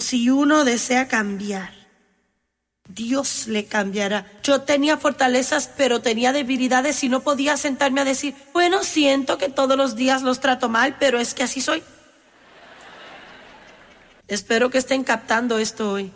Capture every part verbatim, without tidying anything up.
si uno desea cambiar, Dios le cambiará. Yo tenía fortalezas, pero tenía debilidades y no podía sentarme a decir, bueno, siento que todos los días los trato mal, pero es que así soy. Espero que estén captando esto hoy.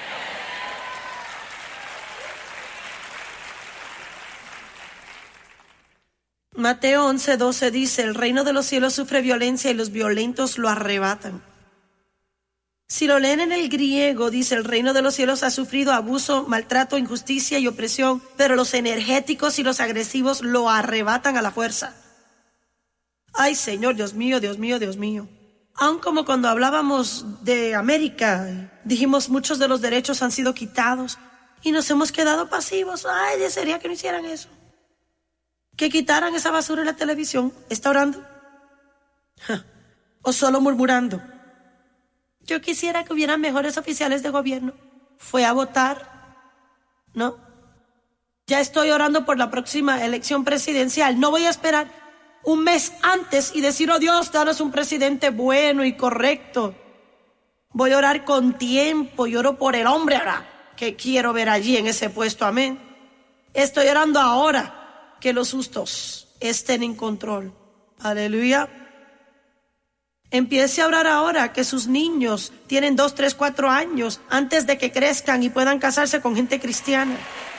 Mateo once doce dice, el reino de los cielos sufre violencia y los violentos lo arrebatan. Si lo leen en el griego, dice, el reino de los cielos ha sufrido abuso, maltrato, injusticia y opresión, pero los energéticos y los agresivos lo arrebatan a la fuerza. Ay, Señor, Dios mío, Dios mío, Dios mío. Aun como cuando hablábamos de América, dijimos muchos de los derechos han sido quitados y nos hemos quedado pasivos. Ay, desearía que no hicieran eso. Que quitaran esa basura en la televisión. ¿Está orando? Ja. ¿O solo murmurando? Yo quisiera que hubieran mejores oficiales de gobierno. ¿Fue a votar? ¿No? Ya estoy orando por la próxima elección presidencial. No voy a esperar un mes antes y decir, oh Dios, danos un presidente bueno y correcto. Voy a orar con tiempo y oro por el hombre ahora que quiero ver allí en ese puesto. Amén. Estoy orando ahora que los justos estén en control. Aleluya. Empiece a orar ahora que sus niños tienen dos, tres, cuatro años antes de que crezcan y puedan casarse con gente cristiana.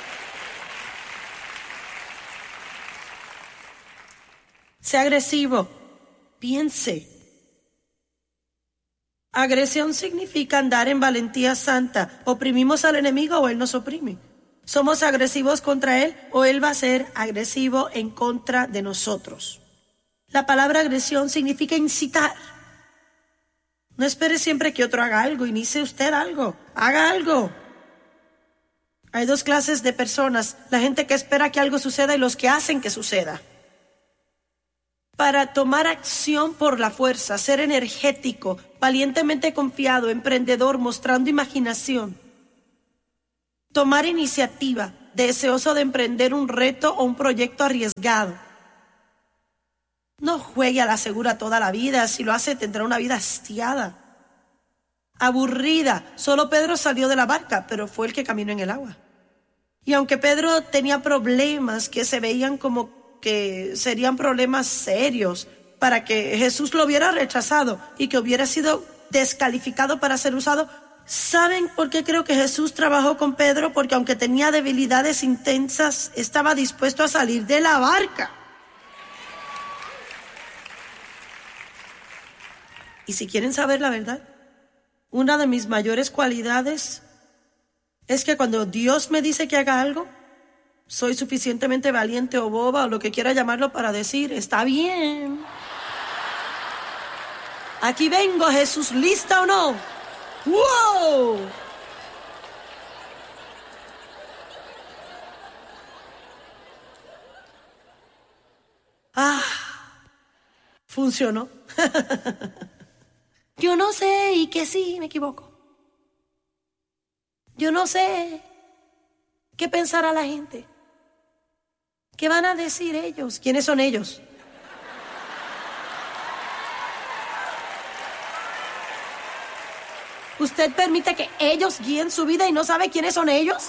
Sea agresivo. Piense. Agresión significa andar en valentía santa. Oprimimos al enemigo o él nos oprime. Somos agresivos contra él o él va a ser agresivo en contra de nosotros. La palabra agresión significa incitar. No espere siempre que otro haga algo, inicie usted algo, haga algo. Hay dos clases de personas, la gente que espera que algo suceda y los que hacen que suceda. Para tomar acción por la fuerza, ser energético, valientemente confiado, emprendedor, mostrando imaginación. Tomar iniciativa, deseoso de emprender un reto o un proyecto arriesgado. No juegue a la segura toda la vida, si lo hace tendrá una vida hastiada, aburrida. Solo Pedro salió de la barca, pero fue el que caminó en el agua. Y aunque Pedro tenía problemas que se veían como que serían problemas serios para que Jesús lo hubiera rechazado y que hubiera sido descalificado para ser usado, ¿saben por qué creo que Jesús trabajó con Pedro? Porque aunque tenía debilidades intensas, estaba dispuesto a salir de la barca. Y si quieren saber la verdad, una de mis mayores cualidades es que cuando Dios me dice que haga algo, soy suficientemente valiente o boba o lo que quiera llamarlo para decir, está bien. Aquí vengo, Jesús, ¿lista o no? ¡Wow! Ah, funcionó. Yo no sé, y que sí, me equivoco. Yo no sé qué pensará la gente. ¿Qué van a decir ellos? ¿Quiénes son ellos? ¿Usted permite que ellos guíen su vida y no sabe quiénes son ellos?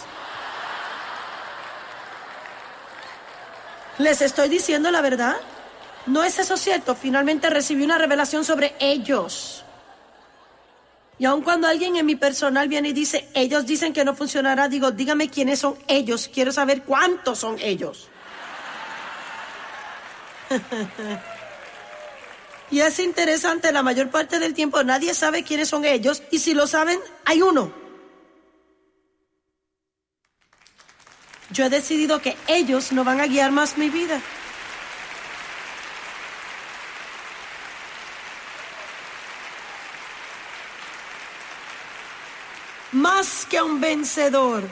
¿Les estoy diciendo la verdad? ¿No es eso cierto? Finalmente recibí una revelación sobre ellos. Y aun cuando alguien en mi personal viene y dice, ellos dicen que no funcionará, digo, dígame quiénes son ellos. Quiero saber cuántos son ellos. Y es interesante, la mayor parte del tiempo nadie sabe quiénes son ellos. Y si lo saben, hay uno. Yo he decidido que ellos no van a guiar más mi vida. Más que un vencedor.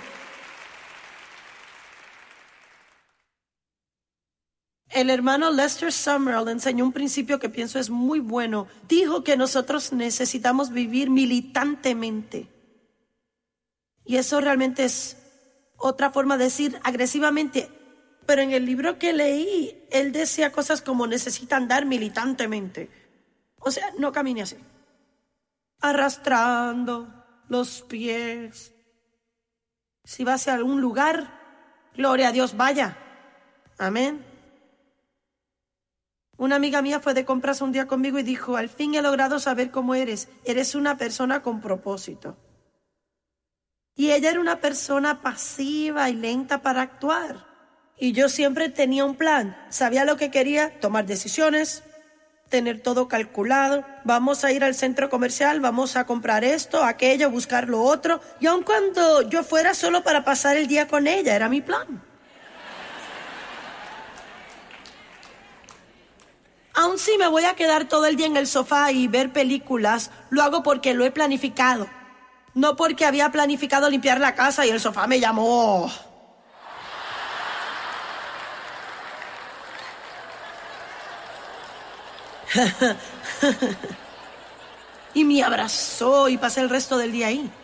El hermano Lester Sumrall enseñó un principio que pienso es muy bueno. Dijo que nosotros necesitamos vivir militantemente. Y eso realmente es otra forma de decir agresivamente. Pero en el libro que leí, él decía cosas como necesita andar militantemente. O sea, no camine así. Arrastrando. los pies. Si va hacia algún lugar, gloria a Dios, vaya. Amén. Una amiga mía fue de compras un día conmigo y dijo, al fin he logrado saber cómo eres. Eres una persona con propósito. Y ella era una persona pasiva y lenta para actuar. Y yo siempre tenía un plan. Sabía lo que quería, tomar decisiones, tener todo calculado. Vamos a ir al centro comercial, vamos a comprar esto, aquello, buscar lo otro. Y aun cuando yo fuera solo para pasar el día con ella, era mi plan. Aun si me voy a quedar todo el día en el sofá y ver películas, lo hago porque lo he planificado. No porque había planificado limpiar la casa y el sofá me llamó. Y me abrazó y pasé el resto del día ahí.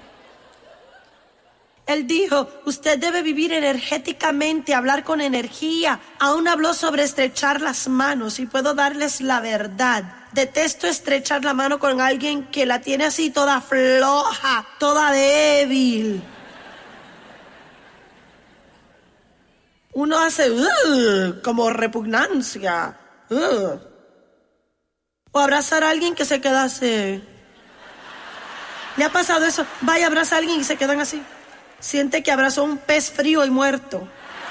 Él dijo, usted debe vivir energéticamente, hablar con energía. Aún habló sobre estrechar las manos y puedo darles la verdad. Detesto estrechar la mano con alguien que la tiene así toda floja, toda débil. Uno hace uh, como repugnancia. Uh. O abrazar a alguien que se queda así. ¿Le ha pasado eso? Vaya, abraza a alguien y se quedan así. Siente que abrazó un pez frío y muerto.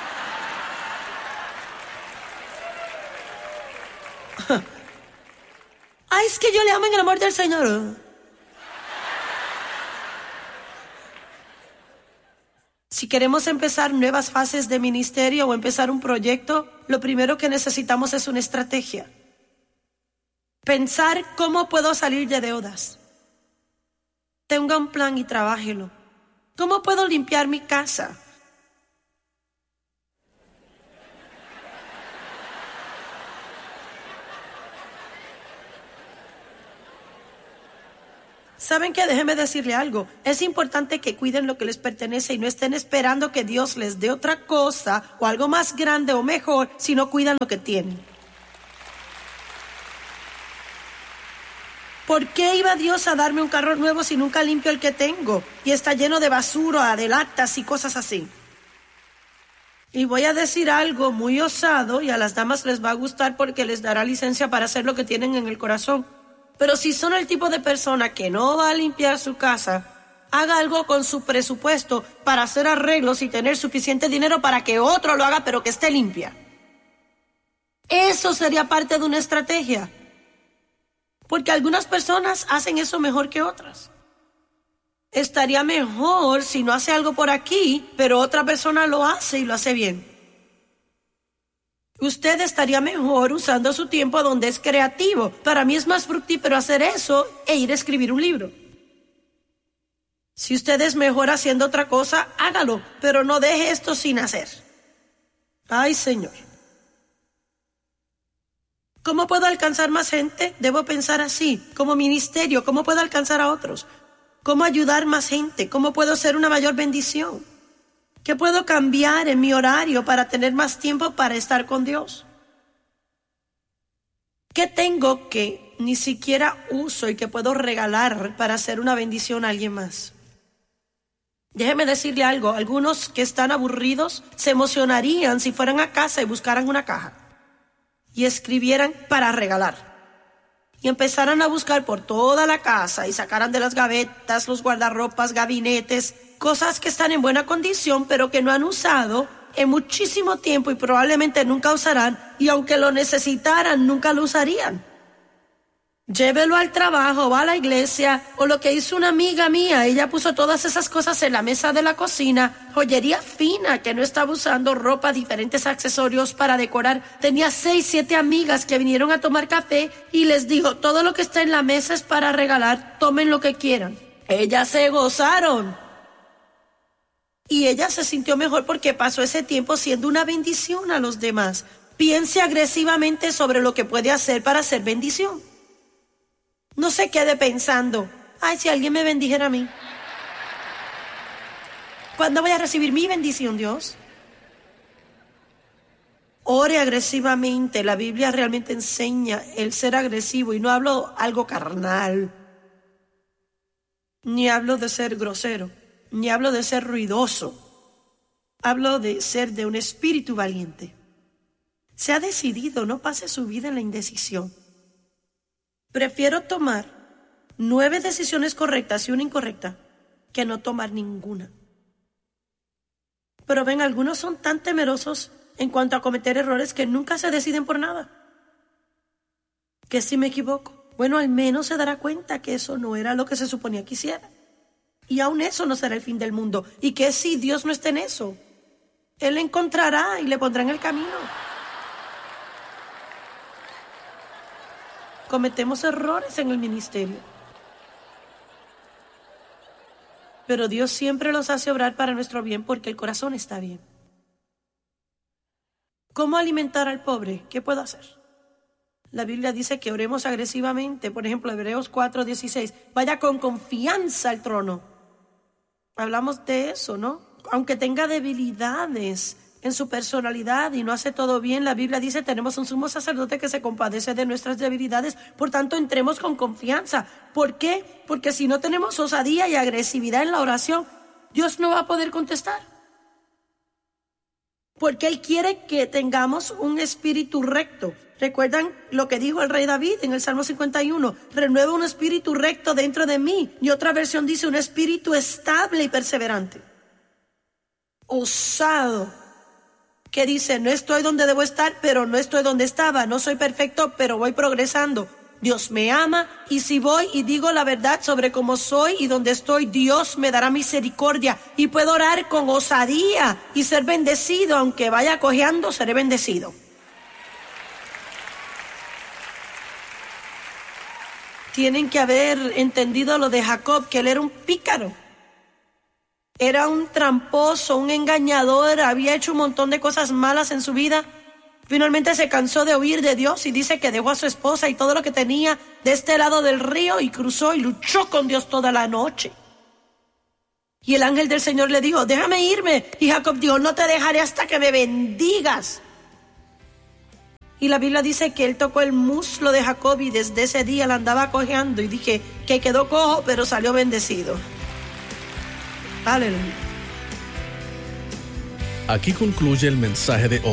Ay, es que yo le amo en el amor del Señor. Si queremos empezar nuevas fases de ministerio o empezar un proyecto, lo primero que necesitamos es una estrategia. Pensar cómo puedo salir de deudas. Tenga un plan y trabájelo. ¿Cómo puedo limpiar mi casa? ¿Saben qué? Déjenme decirle algo. Es importante que cuiden lo que les pertenece y no estén esperando que Dios les dé otra cosa o algo más grande o mejor si no cuidan lo que tienen. ¿Por qué iba Dios a darme un carro nuevo si nunca limpio el que tengo? Y está lleno de basura, de latas y cosas así. Y voy a decir algo muy osado y a las damas les va a gustar porque les dará licencia para hacer lo que tienen en el corazón. Pero si son el tipo de persona que no va a limpiar su casa, haga algo con su presupuesto para hacer arreglos y tener suficiente dinero para que otro lo haga, pero que esté limpia. Eso sería parte de una estrategia. Porque algunas personas hacen eso mejor que otras. Estaría mejor si no hace algo por aquí, pero otra persona lo hace y lo hace bien. Usted estaría mejor usando su tiempo donde es creativo. Para mí es más fructífero hacer eso e ir a escribir un libro. Si usted es mejor haciendo otra cosa, hágalo, pero no deje esto sin hacer. Ay, Señor. ¿Cómo puedo alcanzar más gente? Debo pensar así, como ministerio. ¿Cómo puedo alcanzar a otros? ¿Cómo ayudar más gente? ¿Cómo puedo ser una mayor bendición? ¿Qué puedo cambiar en mi horario para tener más tiempo para estar con Dios? ¿Qué tengo que ni siquiera uso y que puedo regalar para hacer una bendición a alguien más? Déjeme decirle algo, algunos que están aburridos se emocionarían si fueran a casa y buscaran una caja y escribieran para regalar. Y empezaran a buscar por toda la casa y sacaran de las gavetas, los guardarropas, gabinetes, cosas que están en buena condición pero que no han usado en muchísimo tiempo y probablemente nunca usarán, y aunque lo necesitaran, nunca lo usarían. Llévelo al trabajo, va a la iglesia, o lo que hizo una amiga mía, ella puso todas esas cosas en la mesa de la cocina, joyería fina que no estaba usando, ropa, diferentes accesorios para decorar. Tenía seis, siete amigas que vinieron a tomar café y les dijo, todo lo que está en la mesa es para regalar, tomen lo que quieran. Ellas se gozaron. Y ella se sintió mejor porque pasó ese tiempo siendo una bendición a los demás. Piense agresivamente sobre lo que puede hacer para ser bendición. No se quede pensando, ay, si alguien me bendijera a mí. ¿Cuándo voy a recibir mi bendición, Dios? Ore agresivamente. La Biblia realmente enseña el ser agresivo y no hablo algo carnal. Ni hablo de ser grosero, ni hablo de ser ruidoso. Hablo de ser de un espíritu valiente. Se ha decidido, no pase su vida en la indecisión. Prefiero tomar nueve decisiones correctas y una incorrecta que no tomar ninguna. Pero ven, algunos son tan temerosos en cuanto a cometer errores que nunca se deciden por nada. Que si me equivoco, bueno, al menos se dará cuenta que eso no era lo que se suponía que hiciera. Y aún eso no será el fin del mundo. Y que si Dios no está en eso, Él le encontrará y le pondrá en el camino. Cometemos errores en el ministerio, pero Dios siempre los hace obrar para nuestro bien porque el corazón está bien. ¿Cómo alimentar al pobre? ¿Qué puedo hacer? La Biblia dice que oremos agresivamente. Por ejemplo, Hebreos cuatro dieciséis. Vaya con confianza al trono. Hablamos de eso, ¿no? Aunque tenga debilidades en su personalidad y no hace todo bien, la Biblia dice, tenemos un sumo sacerdote que se compadece de nuestras debilidades, por tanto entremos con confianza. ¿Por qué? Porque si no tenemos osadía y agresividad en la oración, Dios no va a poder contestar. Porque Él quiere que tengamos un espíritu recto. ¿Recuerdan lo que dijo el rey David en el Salmo cincuenta y uno? Renueva un espíritu recto dentro de mí. Y otra versión dice un espíritu estable y perseverante. Osado. Que dice, no estoy donde debo estar, pero no estoy donde estaba. No soy perfecto, pero voy progresando. Dios me ama y si voy y digo la verdad sobre cómo soy y dónde estoy, Dios me dará misericordia y puedo orar con osadía y ser bendecido. Aunque vaya cojeando, seré bendecido. Tienen que haber entendido lo de Jacob, que él era un pícaro. Era un tramposo, un engañador, había hecho un montón de cosas malas en su vida. Finalmente se cansó de huir de Dios y dice que dejó a su esposa y todo lo que tenía de este lado del río y cruzó y luchó con Dios toda la noche. Y el ángel del Señor le dijo, déjame irme. Y Jacob dijo, no te dejaré hasta que me bendigas. Y la Biblia dice que él tocó el muslo de Jacob y desde ese día la andaba cojeando y dije que quedó cojo pero salió bendecido. Aleluya. Aquí concluye el mensaje de hoy.